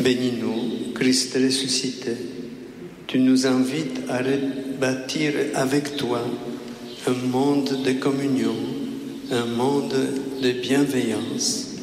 Bénis-nous, Christ ressuscité. Tu nous invites à rebâtir avec toi un monde de communion, un monde de bienveillance.